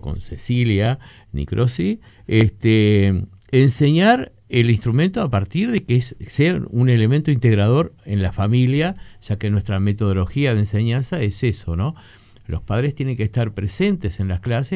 con Cecilia Nicrosi, enseñar el instrumento a partir de que sea un elemento integrador en la familia, ya que nuestra metodología de enseñanza es eso, ¿no? Los padres tienen que estar presentes en las clases